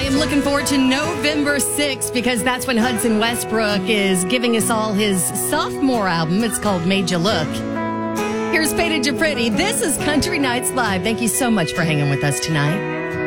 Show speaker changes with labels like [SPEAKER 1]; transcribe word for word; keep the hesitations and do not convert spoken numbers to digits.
[SPEAKER 1] am looking forward to November sixth because that's when Hudson Westbrook is giving us all his sophomore album. It's called Made You Look. Here's Painted You Pretty. This is Country Nights Live. Thank you so much for hanging with us tonight.